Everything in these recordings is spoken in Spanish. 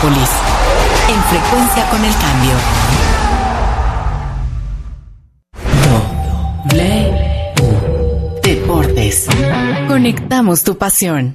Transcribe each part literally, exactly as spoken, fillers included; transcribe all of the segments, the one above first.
Metrópolis, en frecuencia con el cambio. W Deportes. Conectamos tu pasión.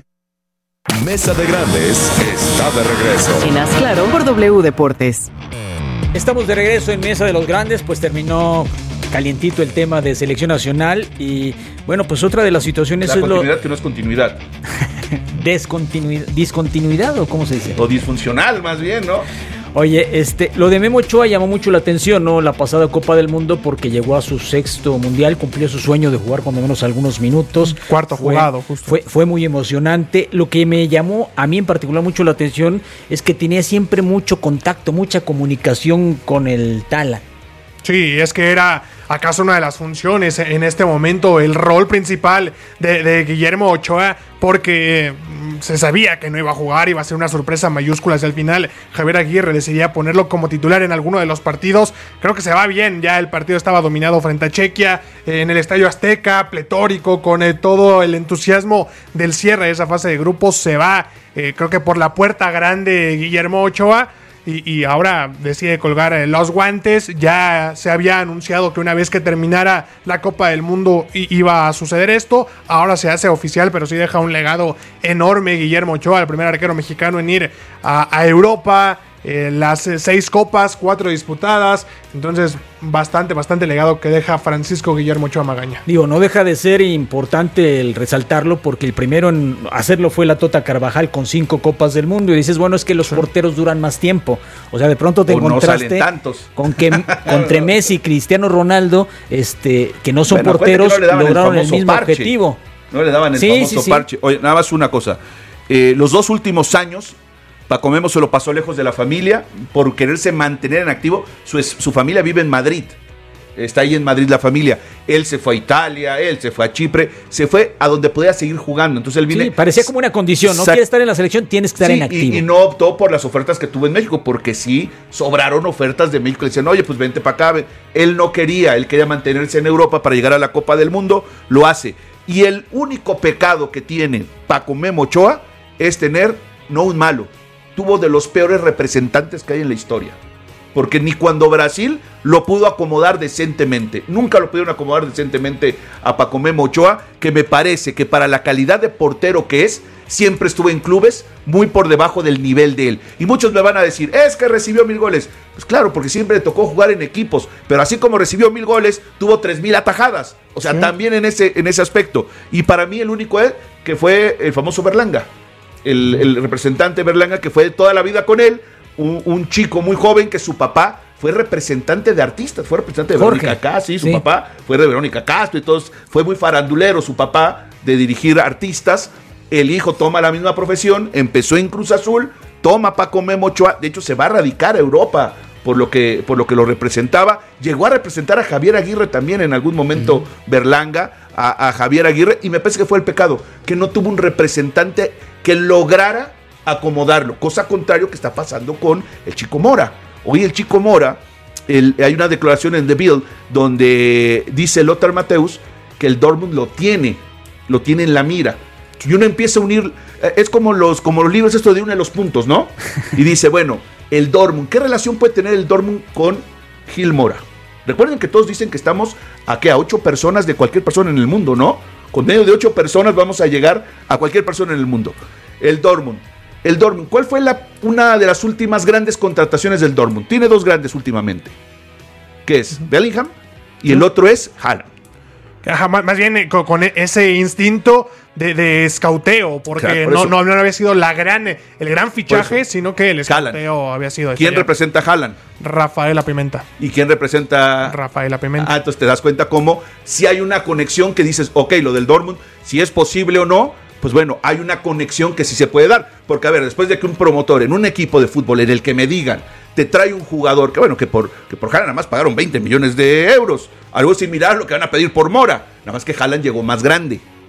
Mesa de Grandes está de regreso. En Haz Claro por W Deportes. Estamos de regreso en Mesa de los Grandes, pues terminó calientito el tema de selección nacional y bueno, pues otra de las situaciones La es continuidad lo... que no es continuidad. Descontinuidad, discontinuidad o cómo se dice. O disfuncional más bien, ¿no? Oye, este, lo de Memo Ochoa llamó mucho la atención, ¿no? La pasada Copa del Mundo porque llegó a su sexto mundial, cumplió su sueño de jugar cuando menos algunos minutos. Cuarto fue, jugado, justo. Fue, fue muy emocionante. Lo que me llamó a mí en particular mucho la atención es que tenía siempre mucho contacto, mucha comunicación con el Tala. Sí, es que era acaso una de las funciones en este momento, el rol principal de, de Guillermo Ochoa, porque mm, se sabía que no iba a jugar, iba a ser una sorpresa mayúscula hacia el final. Javier Aguirre decidía ponerlo como titular en alguno de los partidos. Creo que se va bien, ya el partido estaba dominado frente a Chequia, eh, en el Estadio Azteca, pletórico, con eh, todo el entusiasmo del cierre de esa fase de grupos. Se va, eh, creo que por la puerta grande Guillermo Ochoa. Y, y ahora decide colgar eh, los guantes. Ya se había anunciado que una vez que terminara la Copa del Mundo i- iba a suceder esto. Ahora se hace oficial, pero sí deja un legado enorme Guillermo Ochoa, el primer arquero mexicano en ir a, a Europa. Eh, las eh, seis copas, cuatro disputadas. Entonces, bastante, bastante legado que deja Francisco Guillermo Ochoa Magaña. Digo, no deja de ser importante el resaltarlo porque el primero en hacerlo fue la Tota Carvajal con cinco copas del mundo. Y dices, bueno, es que los sí. porteros duran más tiempo. O sea, de pronto te o encontraste no tantos. con que entre Messi y Cristiano Ronaldo, este, que no son bueno, porteros, que no le lograron el, el mismo parche. objetivo. No le daban el sí, famoso sí, sí. parche. Oye, nada más una cosa. Eh, los dos últimos años, Paco Memo se lo pasó lejos de la familia por quererse mantener en activo. Su, su familia vive en Madrid. Está ahí en Madrid la familia. Él se fue a Italia, él se fue a Chipre, se fue a donde podía seguir jugando. Entonces él vino. Sí, parecía como una condición, ¿no? Quieres estar en la selección, tienes que estar sí, en activo. Y, y no optó por las ofertas que tuvo en México, porque sí sobraron ofertas de México. Le decían, oye, pues vente para acá. Ven. Él no quería, él quería mantenerse en Europa para llegar a la Copa del Mundo. Lo hace. Y el único pecado que tiene Paco Memo Ochoa es tener, no un malo, tuvo de los peores representantes que hay en la historia. Porque ni cuando Brasil lo pudo acomodar decentemente, nunca lo pudieron acomodar decentemente a Paco Memo Ochoa, que me parece que para la calidad de portero que es, siempre estuvo en clubes muy por debajo del nivel de él. Y muchos me van a decir, es que recibió mil goles. Pues claro, porque siempre le tocó jugar en equipos, pero así como recibió mil goles, tuvo tres mil atajadas. O sea, sí. también en ese, en ese aspecto. Y para mí el único es que fue el famoso Berlanga. El, el representante Berlanga, que fue toda la vida con él, un, un chico muy joven que su papá fue representante de artistas, fue representante de Jorge. Verónica Castro, sí, su sí. papá fue de Verónica Castro y todos, fue muy farandulero su papá de dirigir artistas. El hijo toma la misma profesión, empezó en Cruz Azul, toma Paco Memo Ochoa, de hecho se va a radicar a Europa por lo que, por lo que lo representaba, llegó a representar a Javier Aguirre también en algún momento, uh-huh. Berlanga, a, a Javier Aguirre, y me parece que fue el pecado, que no tuvo un representante que lograra acomodarlo, cosa contrario que está pasando con el Chico Mora. Hoy el Chico Mora, el, hay una declaración en The Bill donde dice Lothar Matthäus que el Dortmund lo tiene, lo tiene en la mira. Y uno empieza a unir, es como los, como los libros esto de une los puntos, ¿no? Y dice, bueno, el Dortmund, ¿qué relación puede tener el Dortmund con Gil Mora? Recuerden que todos dicen que estamos a, ¿qué? a ocho personas de cualquier persona en el mundo, ¿no? Con medio de ocho personas vamos a llegar a cualquier persona en el mundo. El Dortmund. El Dortmund, ¿cuál fue la, una de las últimas grandes contrataciones del Dortmund? Tiene dos grandes últimamente. ¿Qué es? Bellingham y el otro es Haaland. Ajá, más bien con, con ese instinto de, de escauteo, porque claro, por no, no, no había sido la gran, el gran fichaje, sino que el escauteo Haaland. había sido. ¿Quién ya. representa a Haaland? Rafaela Pimenta. ¿Y quién representa? Rafaela Pimenta. Ah, entonces te das cuenta cómo si hay una conexión que dices, ok, lo del Dortmund, si es posible o no, pues bueno, hay una conexión que sí se puede dar. Porque a ver, después de que un promotor en un equipo de fútbol en el que me digan, te trae un jugador, que bueno, que por, que por Haaland nada más pagaron veinte millones de euros, algo similar a lo que van a pedir por Mora, nada más que Haaland llegó más grande.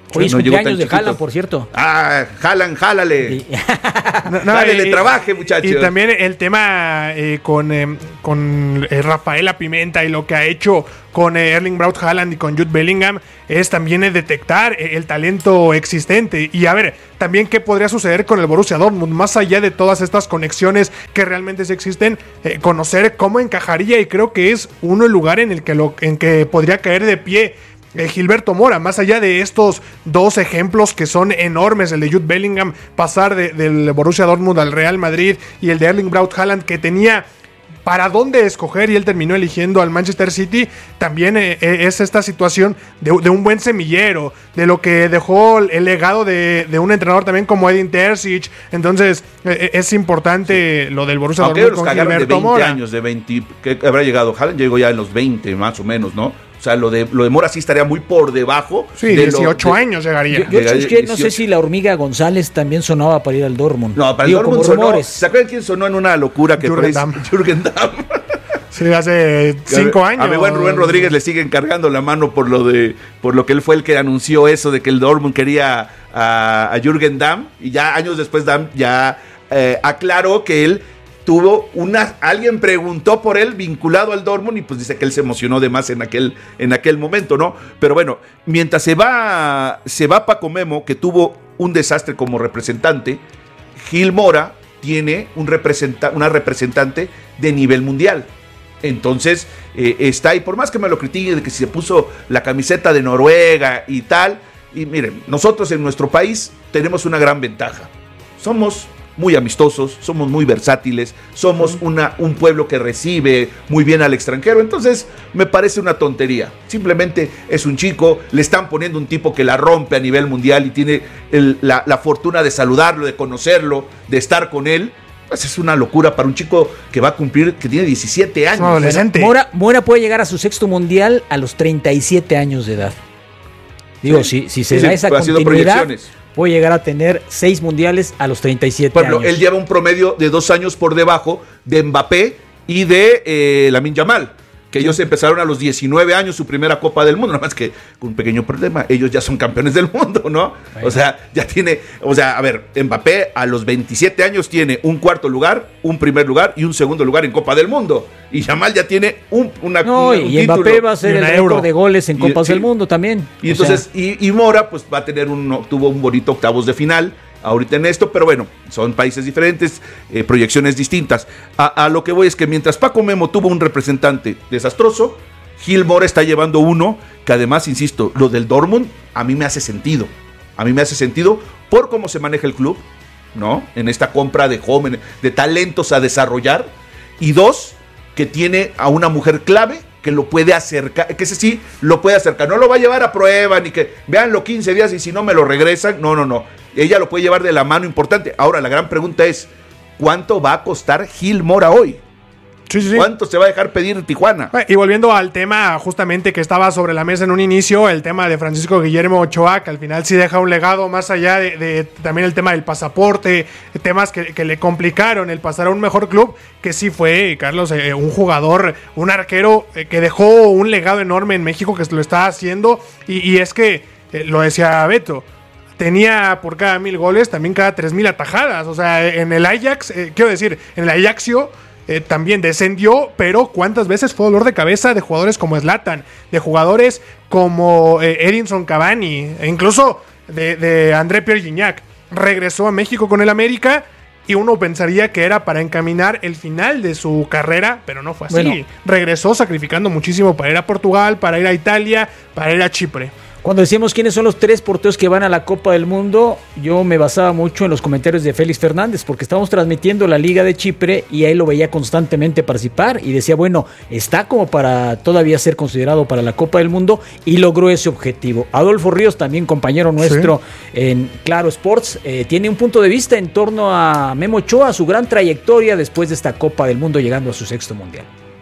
Hoy es no llegó cumpleaños tan de Haaland, chiquito. por cierto. Ah, Haaland, jálale. Sí. No, no, Dale, le y- trabaje, muchachos. Y también el tema eh, con, eh, con eh, Rafaela Pimenta y lo que ha hecho con eh, Erling Braut Haaland y con Jude Bellingham es también eh, detectar eh, el talento existente. Y a ver, también qué podría suceder con el Borussia Dortmund, más allá de todas estas conexiones que realmente sí existen, eh, conocer cómo encajaría, y creo que es uno el lugar en el que, lo, en que podría caer de pie Eh, Gilberto Mora, más allá de estos dos ejemplos que son enormes, el de Jude Bellingham, pasar de, del Borussia Dortmund al Real Madrid, y el de Erling Braut Haaland, que tenía para dónde escoger y él terminó eligiendo al Manchester City. También eh, es esta situación de, de un buen semillero, de lo que dejó el legado de, de un entrenador también como Edin Terzic. Entonces eh, es importante sí. lo del Borussia Aunque Dortmund los con cagaron de Gilberto veinte Mora. años, de veinte, que habrá llegado. Haaland llegó ya en los veinte, más o menos, ¿no? O sea, lo de, lo de Mora sí estaría muy por debajo. Sí, de dieciocho lo, de, años llegaría. Yo, yo Llegaría chusqué, no sé dieciocho. si la hormiga González también sonaba para ir al Dortmund. No, para Digo, el Dortmund como sonó. rumores. ¿Se acuerdan quién sonó en una locura que Jürgen trae- Damm. Jürgen Damm. Sí, hace cinco A mi- años. A mi buen Rubén Rodríguez le siguen cargando la mano por lo de por lo que él fue el que anunció eso de que el Dortmund quería a, a Jürgen Damm, y ya años después Damm ya eh, aclaró que él tuvo una, alguien preguntó por él vinculado al Dortmund, y pues dice que él se emocionó de más en aquel, en aquel momento, ¿no? Pero bueno, mientras se va, se va Paco Memo, que tuvo un desastre como representante, Gil Mora tiene un representa, una representante de nivel mundial. Entonces eh, está ahí, por más que me lo critiquen de que si se puso la camiseta de Noruega y tal, y miren, nosotros en nuestro país tenemos una gran ventaja. Somos muy amistosos, somos muy versátiles, somos una, un pueblo que recibe muy bien al extranjero. Entonces me parece una tontería. Simplemente es un chico, le están poniendo un tipo que la rompe a nivel mundial y tiene el, la, la fortuna de saludarlo, de conocerlo, de estar con él. Pues es una locura para un chico que va a cumplir, que tiene diecisiete años. No, adolescente. Mora, Mora puede llegar a su sexto mundial a los treinta y siete años de edad. Digo, Sí. si, si se Sí, da sí, esa haciendo continuidad, proyecciones. puede llegar a tener seis mundiales a los treinta y siete Por ejemplo, años. él lleva un promedio de dos años por debajo de Mbappé y de eh, Lamine Yamal, que ellos empezaron a los diecinueve años su primera Copa del Mundo, nada más que con un pequeño problema, ellos ya son campeones del mundo, ¿no? Bueno. O sea, ya tiene, o sea, a ver, Mbappé a los veintisiete años tiene un cuarto lugar, un primer lugar y un segundo lugar en Copa del Mundo, y Yamal ya tiene un, una, No, un y Mbappé título. va a ser y el una récord Euro. de goles en Y- Copas sí. del Mundo también. Y O sea, entonces, y, y Mora, pues va a tener un, tuvo un bonito octavos de final ahorita en esto, pero bueno, son países diferentes, eh, proyecciones distintas. A, a lo que voy es que mientras Paco Memo tuvo un representante desastroso, Gil Mora está llevando uno que además, insisto, lo del Dortmund a mí me hace sentido. A mí me hace sentido por cómo se maneja el club, ¿no? En esta compra de jóvenes, de talentos a desarrollar. Y dos, que tiene a una mujer clave que lo puede acercar, que ese sí lo puede acercar. No lo va a llevar a prueba, ni que veanlo quince días y si no me lo regresan. No, no, no. Ella lo puede llevar de la mano importante. Ahora, la gran pregunta es, ¿cuánto va a costar Gil Mora hoy? Sí, sí, sí. ¿Cuánto se va a dejar pedir en Tijuana? Y volviendo al tema justamente que estaba sobre la mesa en un inicio, el tema de Francisco Guillermo Ochoa, que al final sí deja un legado más allá de, de también el tema del pasaporte, temas que, que le complicaron el pasar a un mejor club, que sí fue, Carlos, eh, un jugador, un arquero eh, que dejó un legado enorme en México, que lo está haciendo, y, y es que, eh, lo decía Beto, tenía por cada mil goles también cada tres mil atajadas. O sea, en el Ajax, eh, quiero decir, en el Ajaxio eh, también descendió, pero ¿cuántas veces fue dolor de cabeza de jugadores como Zlatan, de jugadores como eh, Edinson Cavani, e incluso de, de André Pierre Gignac? Regresó a México con el América y uno pensaría que era para encaminar el final de su carrera, pero no fue así. Bueno. Regresó sacrificando muchísimo para ir a Portugal, para ir a Italia, para ir a Chipre. Cuando decíamos quiénes son los tres porteros que van a la Copa del Mundo, yo me basaba mucho en los comentarios de Félix Fernández, porque estábamos transmitiendo la Liga de Chipre y ahí lo veía constantemente participar y decía, bueno, está como para todavía ser considerado para la Copa del Mundo, y logró ese objetivo. Adolfo Ríos, también compañero nuestro sí. en Claro Sports, eh, tiene un punto de vista en torno a Memo Ochoa, su gran trayectoria después de esta Copa del Mundo, llegando a su sexto mundial.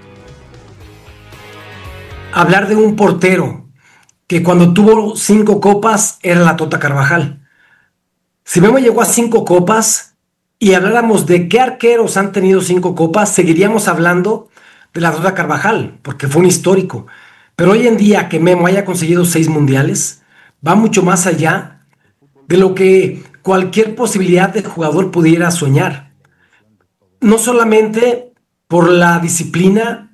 Hablar de un portero que cuando tuvo cinco copas era la Tota Carvajal. Si Memo llegó a cinco copas y habláramos de qué arqueros han tenido cinco copas, seguiríamos hablando de la Tota Carvajal, porque fue un histórico. Pero hoy en día que Memo haya conseguido seis mundiales, va mucho más allá de lo que cualquier posibilidad de jugador pudiera soñar. No solamente por la disciplina,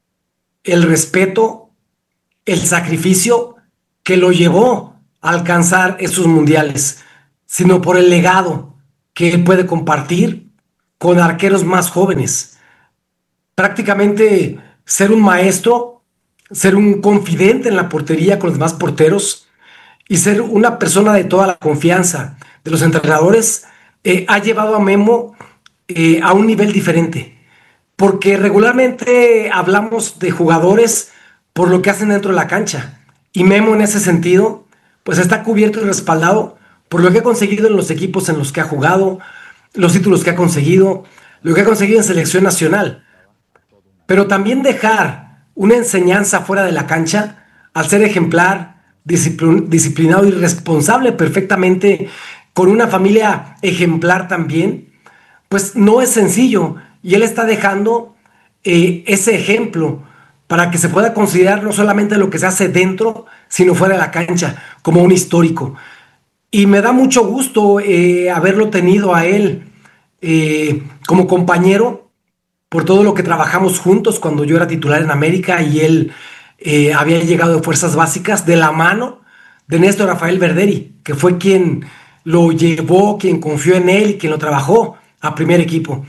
el respeto, el sacrificio que lo llevó a alcanzar esos mundiales, sino por el legado que él puede compartir con arqueros más jóvenes. Prácticamente ser un maestro, ser un confidente en la portería con los demás porteros y ser una persona de toda la confianza de los entrenadores eh, ha llevado a Memo eh, a un nivel diferente. Porque regularmente hablamos de jugadores por lo que hacen dentro de la cancha. Y Memo en ese sentido, pues está cubierto y respaldado por lo que ha conseguido en los equipos en los que ha jugado, los títulos que ha conseguido, lo que ha conseguido en selección nacional. Pero también dejar una enseñanza fuera de la cancha al ser ejemplar, disciplin- disciplinado y responsable perfectamente con una familia ejemplar también, pues no es sencillo. Y él está dejando eh, ese ejemplo para que se pueda considerar no solamente lo que se hace dentro, sino fuera de la cancha, como un histórico. Y me da mucho gusto eh, haberlo tenido a él eh, como compañero por todo lo que trabajamos juntos cuando yo era titular en América y él eh, había llegado de Fuerzas Básicas de la mano de Néstor Rafael Verderi, que fue quien lo llevó, quien confió en él y quien lo trabajó a primer equipo.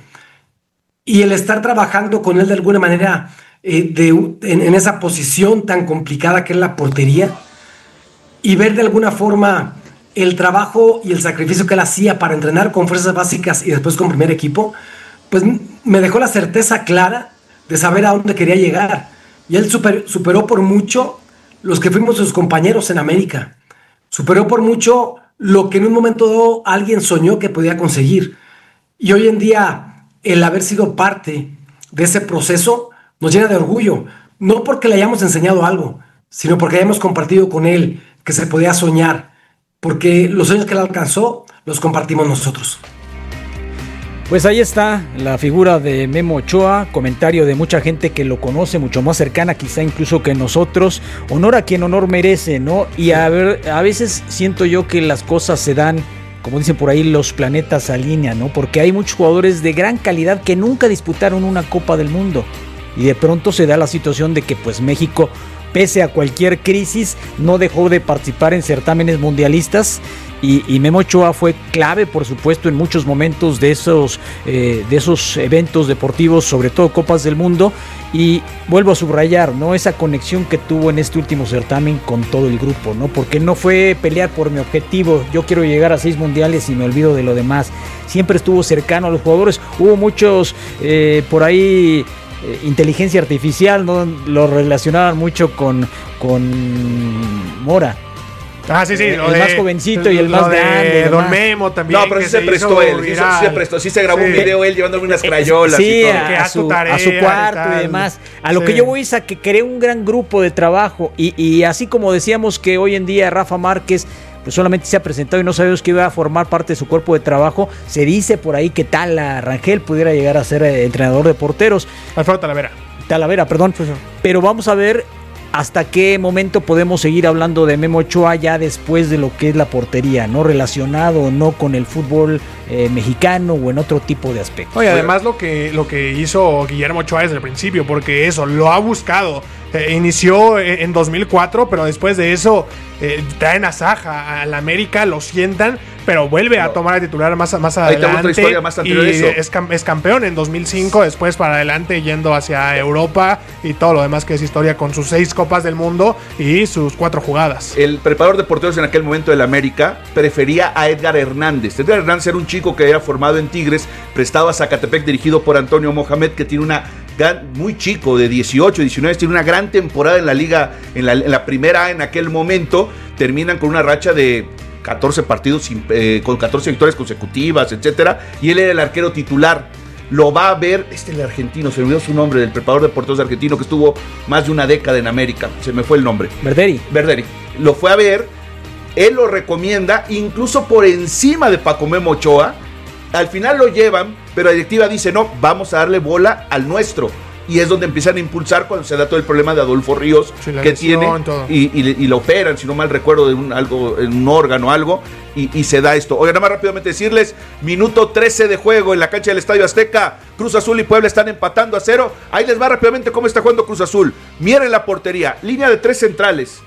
Y el estar trabajando con él de alguna manera eh, de, en, en esa posición tan complicada que es la portería y ver de alguna forma el trabajo y el sacrificio que él hacía para entrenar con Fuerzas Básicas y después con primer equipo, pues me dejó la certeza clara de saber a dónde quería llegar. Y él super, superó por mucho los que fuimos sus compañeros en América. Superó por mucho lo que en un momento dado alguien soñó que podía conseguir. Y hoy en día el haber sido parte de ese proceso nos llena de orgullo. No porque le hayamos enseñado algo, sino porque hayamos compartido con él que se podía soñar. Porque los sueños que él alcanzó los compartimos nosotros. Pues ahí está la figura de Memo Ochoa, comentario de mucha gente que lo conoce mucho más cercana quizá incluso que nosotros. Honor a quien honor merece, ¿no? Y a ver, a veces siento yo que las cosas se dan, como dicen por ahí, los planetas se alinean, ¿no? Porque hay muchos jugadores de gran calidad que nunca disputaron una Copa del Mundo y de pronto se da la situación de que pues México, pese a cualquier crisis, no dejó de participar en certámenes mundialistas y, y Memo Ochoa fue clave, por supuesto, en muchos momentos de esos, eh, de esos eventos deportivos, sobre todo Copas del Mundo, y vuelvo a subrayar, ¿no? Esa conexión que tuvo en este último certamen con todo el grupo, ¿no? Porque no fue pelear por mi objetivo, yo quiero llegar a seis mundiales y me olvido de lo demás. Siempre estuvo cercano a los jugadores, hubo muchos eh, por ahí... inteligencia artificial, ¿no? Lo relacionaban mucho con, con Mora. Ah, sí, sí. El, lo el de, más jovencito y el más de grande. Don demás. Memo también. No, pero sí se, se prestó él. Sí, sí se prestó. Sí se grabó sí. un video él llevándole unas crayolas sí, y todo. A, a, su, a su cuarto y, y demás. A lo sí. que yo voy es a que creé un gran grupo de trabajo. Y, y así como decíamos que hoy en día Rafa Márquez pues solamente se ha presentado y no sabemos que iba a formar parte de su cuerpo de trabajo, se dice por ahí que Tala Rangel pudiera llegar a ser eh, entrenador de porteros. Alfredo Talavera. Talavera, perdón. Sí, sí. Pero vamos a ver hasta qué momento podemos seguir hablando de Memo Ochoa ya después de lo que es la portería, no relacionado o no con el fútbol eh, mexicano o en otro tipo de aspectos. Oye, además lo que, lo que hizo Guillermo Ochoa desde el principio, porque eso, lo ha buscado. Eh, inició en dos mil cuatro, pero después de eso eh, traen a Saja al América, lo sientan, pero vuelve no. a tomar a titular más, más adelante. Historia más y eso. Es, es campeón en dos mil cinco, después para adelante yendo hacia Europa y todo lo demás que es historia con sus seis Copas del Mundo y sus cuatro jugadas. El preparador de porteros en aquel momento del América prefería a Edgar Hernández. Edgar Hernández era un chico que era formado en Tigres, prestado a Zacatepec, dirigido por Antonio Mohamed, que tiene una muy chico, de dieciocho, diecinueve, tiene una gran temporada en la liga, en la, en la primera A en aquel momento. Terminan con una racha de catorce partidos eh, con catorce victorias consecutivas, etcétera, y él era el arquero titular. Lo va a ver, este es el argentino, se me olvidó su nombre, del preparador de porteros argentino que estuvo más de una década en América, se me fue el nombre. Verderi. Verderi. Lo fue a ver, él lo recomienda, incluso por encima de Paco Memo Ochoa. Al final lo llevan, pero la directiva dice, no, vamos a darle bola al nuestro. y es donde empiezan a impulsar cuando se da todo el problema de Adolfo Ríos Sí, la que lesión, tiene todo. y, y, y lo operan, si no mal recuerdo, de un, algo, en un órgano o algo, y, y se da esto. Oigan, nada más rápidamente decirles, minuto trece de juego en la cancha del Estadio Azteca, Cruz Azul y Puebla están empatando a cero. Ahí les va rápidamente cómo está jugando Cruz Azul. Miren la portería, línea de tres centrales,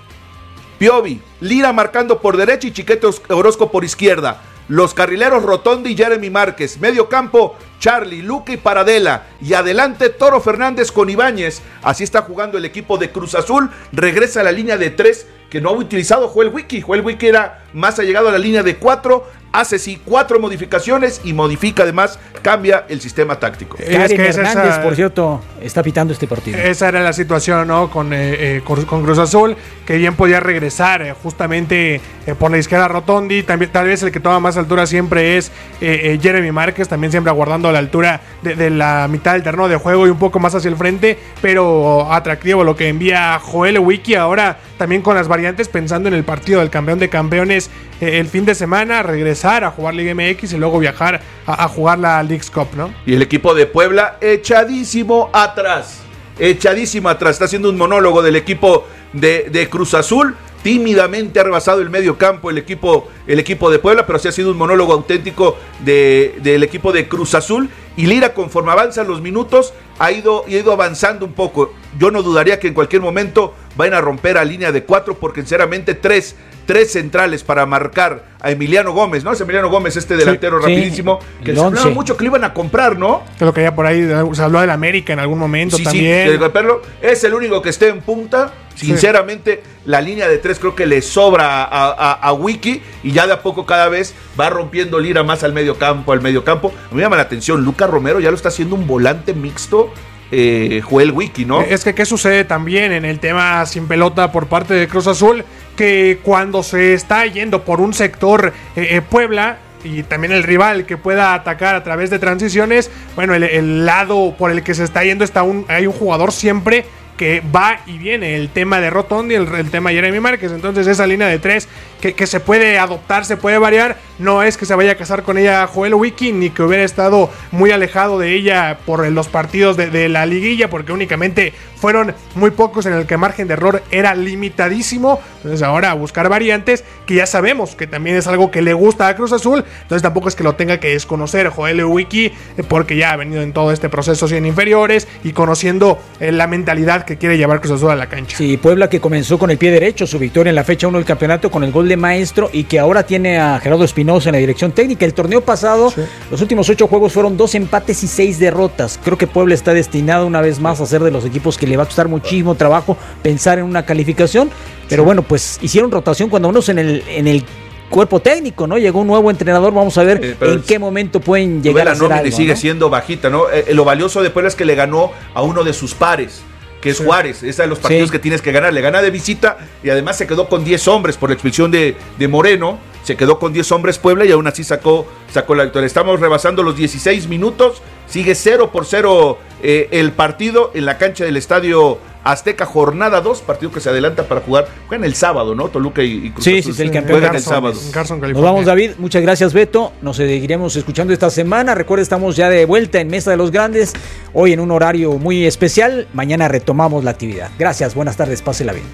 Piovi, Lira marcando por derecha y Chiquete Orozco por izquierda. Los carrileros Rotondi y Jeremy Márquez. Medio campo, Charlie, Luque y Paradela. Y adelante Toro Fernández con Ibáñez. Así está jugando el equipo de Cruz Azul. Regresa a la línea de tres que no ha utilizado Joel Wiki. Joel Wiki era más allegado a la línea de cuatro. Hace sí cuatro modificaciones y modifica además, cambia el sistema táctico. Es Karen que es Hernández, esa- por cierto, está pitando este partido. Esa era la situación, ¿no? Con, eh, eh, con, con Cruz Azul, que bien podía regresar eh, justamente eh, por la izquierda Rotondi. También, tal vez el que toma más altura siempre es eh, eh, Jeremy Márquez, también siempre aguardando la altura de, de la mitad del terreno de juego y un poco más hacia el frente, pero atractivo lo que envía Joel Wiki ahora también con las variantes, pensando en el partido del campeón de campeones eh, el fin de semana, regresar a jugar Liga M X y luego viajar a, a jugar la Leagues Cup, ¿no? Y el equipo de Puebla echadísimo atrás. Echadísimo atrás. Está haciendo un monólogo del equipo de, de Cruz Azul. Tímidamente ha rebasado el medio campo el equipo, el equipo de Puebla, pero sí ha sido un monólogo auténtico de, del equipo de Cruz Azul. Y Lira, conforme avanzan los minutos, ha ido, ha ido avanzando un poco. Yo no dudaría que en cualquier momento vayan a romper a línea de cuatro, porque sinceramente tres, tres centrales para marcar a Emiliano Gómez, ¿no? Es Emiliano Gómez, este delantero sí, rapidísimo, que el se hablaba once. mucho que lo iban a comprar, ¿no? Que lo que ya por ahí se habló del América en algún momento Sí, también. sí, el Perlo es el único que esté en punta. Sinceramente, la línea de tres creo que le sobra a, a, a Wiki, y ya de a poco cada vez va rompiendo Lira más al medio campo, al medio campo. A mí me llama la atención, Lucas Romero ya lo está haciendo un volante mixto, eh, Joel Wiki, ¿no? Es que qué sucede también en el tema sin pelota por parte de Cruz Azul, que cuando se está yendo por un sector eh, eh, Puebla y también el rival que pueda atacar a través de transiciones, bueno, el, el lado por el que se está yendo está un, hay un jugador siempre que va y viene, el tema de Rotondi, el, el tema de Jeremy Márquez. Entonces esa línea de tres que, que se puede adoptar, se puede variar, no es que se vaya a casar con ella Joel Wiki, ni que hubiera estado muy alejado de ella por los partidos de, de la liguilla, porque únicamente fueron muy pocos en el que el margen de error era limitadísimo. Entonces ahora a buscar variantes, que ya sabemos que también es algo que le gusta a Cruz Azul, entonces tampoco es que lo tenga que desconocer Joel Wiki, porque ya ha venido en todo este proceso en inferiores y conociendo eh, la mentalidad que quiere llevar Cruz Azul a la cancha. Sí, Puebla que comenzó con el pie derecho su victoria en la fecha uno del campeonato con el gol de Maestro, y que ahora tiene a Gerardo Espinosa en la dirección técnica. El torneo pasado, sí, los últimos ocho juegos fueron dos empates y seis derrotas. Creo que Puebla está destinado una vez más a ser de los equipos que le va a costar muchísimo trabajo pensar en una calificación, pero sí, bueno, pues hicieron rotación cuando unos en el, en el cuerpo técnico, ¿no? Llegó un nuevo entrenador, vamos a ver eh, en qué momento pueden llegar a hacer algo, y sigue ¿no? siendo bajita, ¿no? Eh, lo valioso de Puebla es que le ganó a uno de sus pares, que es sí. Juárez. Es de los partidos sí. que tienes que ganar. Le gana de visita y además se quedó con diez hombres por la expulsión de, de Moreno. Se quedó con diez hombres Puebla y aún así sacó, sacó la victoria. Estamos rebasando los dieciséis minutos. Sigue cero por cero eh, el partido en la cancha del Estadio Azteca, jornada dos, partido que se adelanta para jugar. Juegan el sábado, ¿no? Toluca y, y Cruz Sí, Azul. sí, el campeón. Juegan el sábado. Carson, Nos vamos, David. Muchas gracias, Beto. Nos seguiremos escuchando esta semana. Recuerda, estamos ya de vuelta en Mesa de los Grandes. Hoy en un horario muy especial. Mañana retomamos la actividad. Gracias, buenas tardes, pásela bien.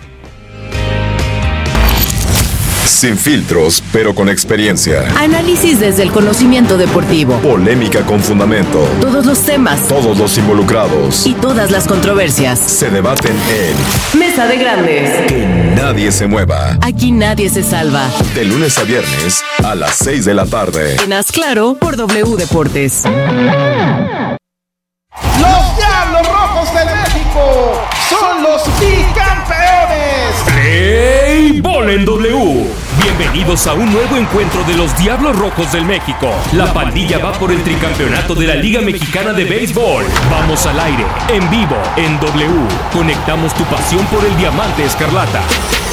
Sin filtros, pero con experiencia. Análisis desde el conocimiento deportivo. Polémica con fundamento. Todos los temas. Todos los involucrados. Y todas las controversias. Se debaten en Mesa de Grandes. Que nadie se mueva. Aquí nadie se salva. De lunes a viernes a las seis de la tarde. En Haz Claro por W Deportes. Los Diablos Rojos de México son los bicampeones. Play Ball en W. Bienvenidos a un nuevo encuentro de los Diablos Rojos del México. La pandilla va por el tricampeonato de la Liga Mexicana de Béisbol. Vamos al aire, en vivo, en W. Conectamos tu pasión por el diamante escarlata.